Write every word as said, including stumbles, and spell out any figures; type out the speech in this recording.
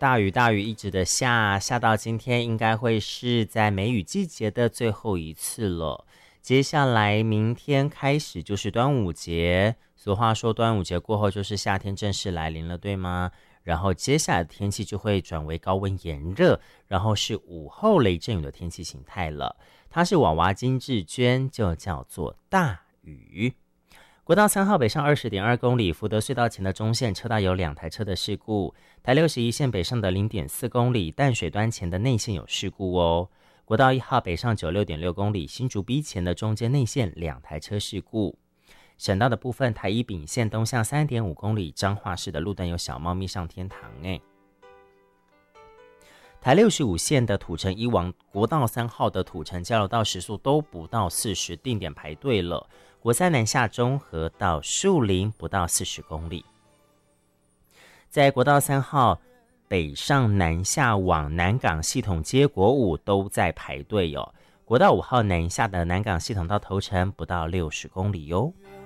大雨大雨一直的下，下到今天应该会是在梅雨季节的最后一次了。接下来明天开始就是端午节，俗话说端午节过后就是夏天正式来临了，对吗？然后接下来的天气就会转为高温炎热，然后是午后雷阵雨的天气形态了。它是娃娃金志娟，就叫做大雨。国道三号北上 二十点二 公里，福德隧道前的中线车道有两台车的事故。台六十一线北上的 零点四 公里，淡水端前的内线有事故哦。国道一号北上 九十六点六 公里，新竹 B 前的中间内线两台车事故。省道的部分，台一丙线东向 三点五 公里，彰化市的路段有小猫咪上天堂哎。台六十五线的土城一往国道三号的土城交流道时速都不到四十，定点排队了。国三南下中和到树林不到四十公里。在国道三号北上南下往南港系统接国五都在排队哦。国道五号南下的南港系统到头城不到六十公里哟、哦。